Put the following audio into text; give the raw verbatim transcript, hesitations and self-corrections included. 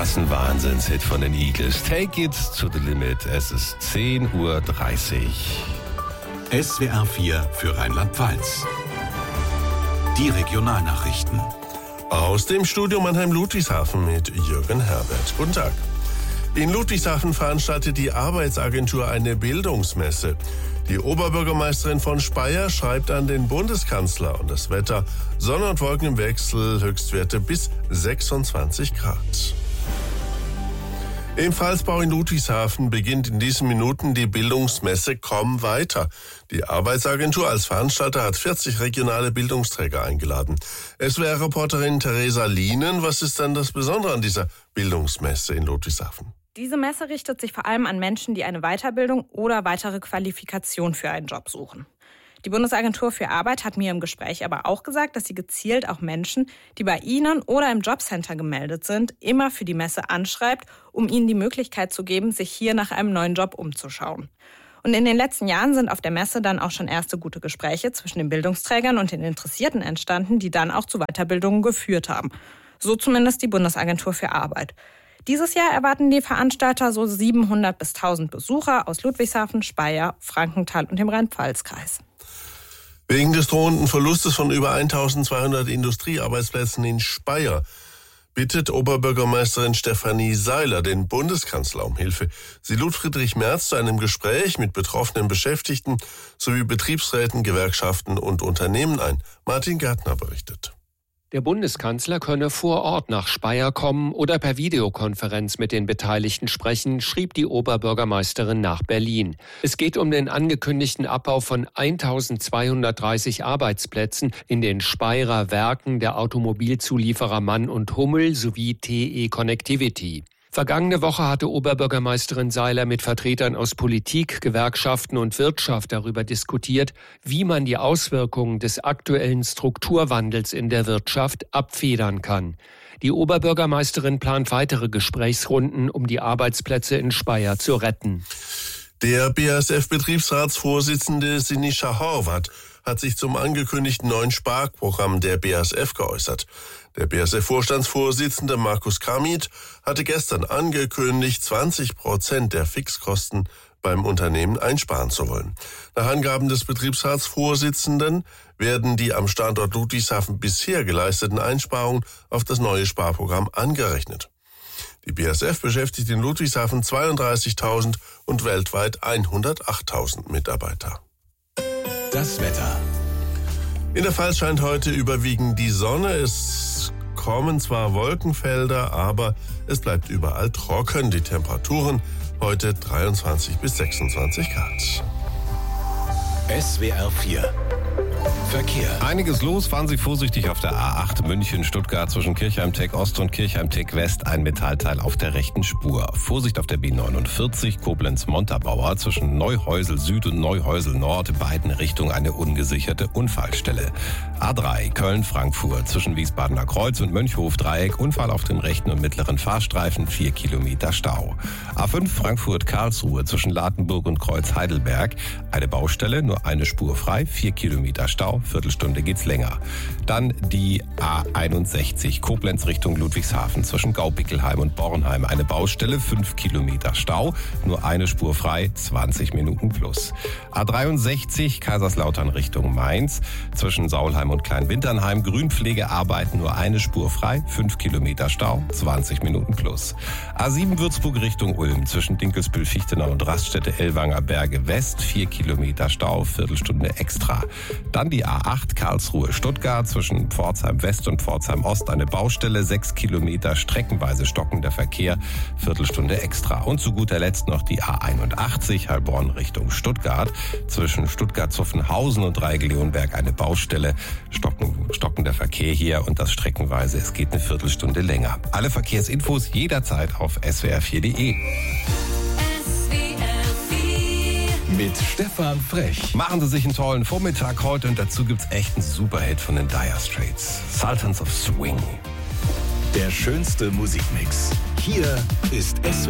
Was ein Wahnsinnshit von den Eagles. Take it to the limit. Es ist zehn Uhr dreißig. S W R vier für Rheinland-Pfalz. Die Regionalnachrichten. Aus dem Studio Mannheim-Ludwigshafen mit Jürgen Herbert. Guten Tag. In Ludwigshafen veranstaltet die Arbeitsagentur eine Bildungsmesse. Die Oberbürgermeisterin von Speyer schreibt an den Bundeskanzler und das Wetter: Sonne und Wolken im Wechsel, Höchstwerte bis sechsundzwanzig Grad. Im Pfalzbau in Ludwigshafen beginnt in diesen Minuten die Bildungsmesse Komm weiter. Die Arbeitsagentur als Veranstalter hat vierzig regionale Bildungsträger eingeladen. S W R-Reporterin Theresa Lienen, was ist denn das Besondere an dieser Bildungsmesse in Ludwigshafen? Diese Messe richtet sich vor allem an Menschen, die eine Weiterbildung oder weitere Qualifikation für einen Job suchen. Die Bundesagentur für Arbeit hat mir im Gespräch aber auch gesagt, dass sie gezielt auch Menschen, die bei Ihnen oder im Jobcenter gemeldet sind, immer für die Messe anschreibt, um ihnen die Möglichkeit zu geben, sich hier nach einem neuen Job umzuschauen. Und in den letzten Jahren sind auf der Messe dann auch schon erste gute Gespräche zwischen den Bildungsträgern und den Interessierten entstanden, die dann auch zu Weiterbildungen geführt haben. So zumindest die Bundesagentur für Arbeit. Dieses Jahr erwarten die Veranstalter so siebenhundert bis tausend Besucher aus Ludwigshafen, Speyer, Frankenthal und dem Rhein-Pfalz-Kreis. Wegen des drohenden Verlustes von über eintausendzweihundert Industriearbeitsplätzen in Speyer bittet Oberbürgermeisterin Stefanie Seiler den Bundeskanzler um Hilfe. Sie lud Friedrich Merz zu einem Gespräch mit betroffenen Beschäftigten sowie Betriebsräten, Gewerkschaften und Unternehmen ein. Martin Gärtner berichtet. Der Bundeskanzler könne vor Ort nach Speyer kommen oder per Videokonferenz mit den Beteiligten sprechen, schrieb die Oberbürgermeisterin nach Berlin. Es geht um den angekündigten Abbau von eintausendzweihundertdreißig Arbeitsplätzen in den Speyerer Werken der Automobilzulieferer Mann und Hummel sowie T E Connectivity. Vergangene Woche hatte Oberbürgermeisterin Seiler mit Vertretern aus Politik, Gewerkschaften und Wirtschaft darüber diskutiert, wie man die Auswirkungen des aktuellen Strukturwandels in der Wirtschaft abfedern kann. Die Oberbürgermeisterin plant weitere Gesprächsrunden, um die Arbeitsplätze in Speyer zu retten. Der B A S F-Betriebsratsvorsitzende Sinischa Horvath hat sich zum angekündigten neuen Sparprogramm der B A S F geäußert. Der B A S F-Vorstandsvorsitzende Markus Kamit hatte gestern angekündigt, zwanzig Prozent der Fixkosten beim Unternehmen einsparen zu wollen. Nach Angaben des Betriebsratsvorsitzenden werden die am Standort Ludwigshafen bisher geleisteten Einsparungen auf das neue Sparprogramm angerechnet. Die B A S F beschäftigt in Ludwigshafen zweiunddreißigtausend und weltweit hundertachttausend Mitarbeiter. Das Wetter. In der Pfalz scheint heute überwiegend die Sonne. Es kommen zwar Wolkenfelder, aber es bleibt überall trocken. Die Temperaturen heute dreiundzwanzig bis sechsundzwanzig Grad. S W R vier. Verkehr. Einiges los, fahren Sie vorsichtig auf der A acht München-Stuttgart zwischen Kirchheim-Teck Ost und Kirchheim-Teck West, ein Metallteil auf der rechten Spur. Vorsicht auf der B neunundvierzig Koblenz-Montabaur zwischen Neuhäusel Süd und Neuhäusel Nord, beiden Richtungen eine ungesicherte Unfallstelle. A drei Köln-Frankfurt zwischen Wiesbadener Kreuz und Mönchhof-Dreieck, Unfall auf dem rechten und mittleren Fahrstreifen, vier Kilometer Stau. A fünf Frankfurt-Karlsruhe zwischen Ladenburg und Kreuz-Heidelberg, eine Baustelle, nur eine Spur frei, vier Kilometer Stau, Viertelstunde geht's länger. Dann die A einundsechzig Koblenz Richtung Ludwigshafen zwischen Gaupickelheim und Bornheim, eine Baustelle, fünf Kilometer Stau, nur eine Spur frei, zwanzig Minuten plus. A dreiundsechzig Kaiserslautern Richtung Mainz zwischen Saulheim und Kleinwinternheim, Grünpflegearbeiten, nur eine Spur frei, fünf Kilometer Stau, zwanzig Minuten plus. A sieben Würzburg Richtung Ulm zwischen Dinkelsbühl, Fichtenau und Raststätte Ellwanger Berge West, vier Kilometer Stau, Viertelstunde extra. Dann die A acht Karlsruhe-Stuttgart zwischen Pforzheim West und Pforzheim Ost, eine Baustelle, sechs Kilometer streckenweise stockender Verkehr, Viertelstunde extra. Und zu guter Letzt noch die A einundachtzig Heilbronn Richtung Stuttgart zwischen Stuttgart-Zuffenhausen und Reigel-Leonberg, eine Baustelle, stocken, stockender Verkehr hier und das streckenweise, es geht eine Viertelstunde länger. Alle Verkehrsinfos jederzeit auf S W R vier punkt de. Mit Stefan Frech. Machen Sie sich einen tollen Vormittag heute und dazu gibt's echt einen Superhit von den Dire Straits. Sultans of Swing. Der schönste Musikmix. Hier ist S W R